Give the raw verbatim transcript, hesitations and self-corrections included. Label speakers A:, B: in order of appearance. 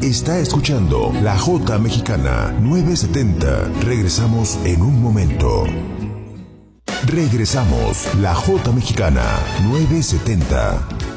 A: Está escuchando La Jota Mexicana nueve setenta. Regresamos en un momento. Regresamos. La Jota Mexicana nueve setenta.